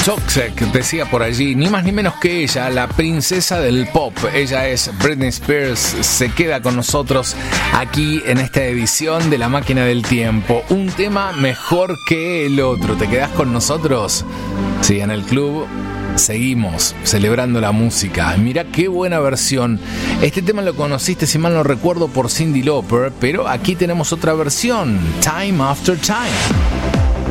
Toxic decía por allí, ni más ni menos que ella, la princesa del pop. Ella es Britney Spears, se queda con nosotros aquí en esta edición de La Máquina del Tiempo. Un tema mejor que el otro. ¿Te quedás con nosotros? Sí, en el club seguimos celebrando la música. Mirá qué buena versión. Este tema lo conociste, si mal no recuerdo, por Cyndi Lauper, pero aquí tenemos otra versión, Time After Time.